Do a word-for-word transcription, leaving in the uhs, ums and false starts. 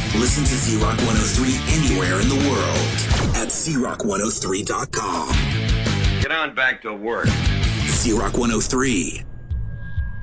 Listen to Z Rock one oh three anywhere in the world at Z Rock one oh three dot com. Get on back to work. Z Rock one oh three.